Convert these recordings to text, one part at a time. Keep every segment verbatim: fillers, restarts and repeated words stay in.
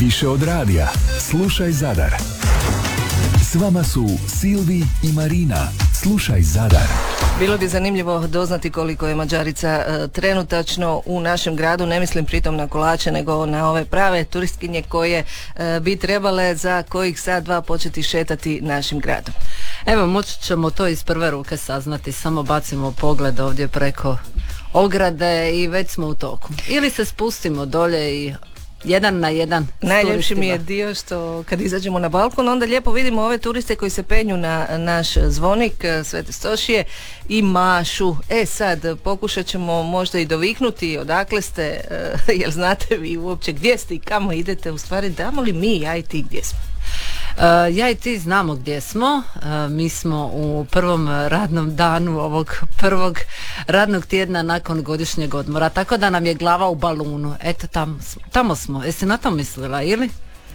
Više od radija. Slušaj Zadar. S vama su Silvi i Marina. Slušaj Zadar. Bilo bi zanimljivo doznati koliko je Mađarica e, trenutačno u našem gradu, ne mislim pritom na kolače, nego na ove prave turistkinje koje e, bi trebale za kojih sat dva početi šetati našim gradom. Evo, moći ćemo to iz prve ruke saznati, samo bacimo pogled ovdje preko ograde i već smo u toku. Ili se spustimo dolje i jedan na jedan. Najljepši mi je dio što kad izađemo na balkon onda lijepo vidimo ove turiste koji se penju na naš zvonik Svete Stošije i mašu. E sad pokušat ćemo možda i doviknuti odakle ste, jel znate vi uopće gdje ste i kamo idete, u stvari damo li mi ja i ti gdje smo? Uh, ja i ti znamo gdje smo. Uh, mi smo u prvom radnom danu ovog prvog radnog tjedna nakon godišnjeg odmora, tako da nam je glava u balunu. Eto, tamo, tamo smo. Jesi na to mislila ili?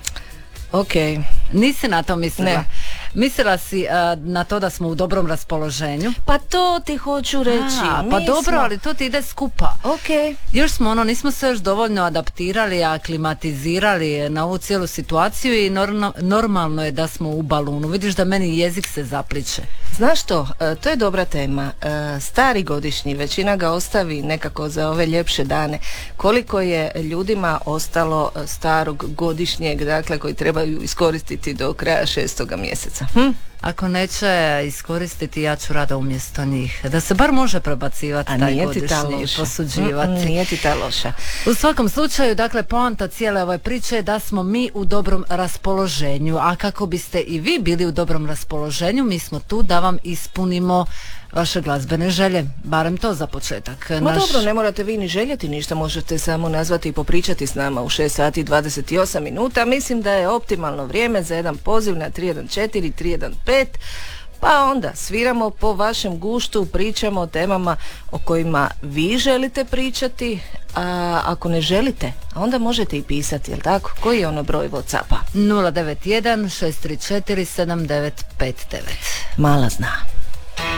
Ok. Nisi na to mislila? Ne. Mislila si uh, na to da smo u dobrom raspoloženju? Pa to ti hoću reći. A, pa Mi dobro, smo... ali to ti ide skupa. Ok. Još smo ono, nismo se još dovoljno adaptirali, aklimatizirali na ovu cijelu situaciju i norma, normalno je da smo u balunu. Vidiš da meni jezik se zapliče. Znaš što, e, to je dobra tema. E, stari godišnji, većina ga ostavi nekako za ove ljepše dane. Koliko je ljudima ostalo starog godišnjeg, dakle, koji trebaju iskoristiti do kraja šestoga mjeseca? Hm? Ako neće iskoristiti, ja ću rado umjesto njih. Da se bar može prebacivati taj godišnji i posuđivati. Mm, nije ti ta loša. U svakom slučaju, dakle, poanta cijele ove priče je da smo mi u dobrom raspoloženju. A kako biste i vi bili u dobrom raspoloženju, mi smo tu da vam ispunimo vaše glazbene želje, barem to za početak. Ma Naš... dobro, ne morate vi ni željeti ništa, možete samo nazvati i popričati s nama u šest sati i dvadeset osam minuta. Mislim da je optimalno vrijeme za jedan poziv na tri jedan četiri tri jedan pet, pa onda sviramo po vašem guštu, pričamo o temama o kojima vi želite pričati, a ako ne želite, onda možete i pisati, jel tako? Koji je ono broj WhatsAppa? nula devet jedan šest tri četiri sedam devet pet devet. Mala zna.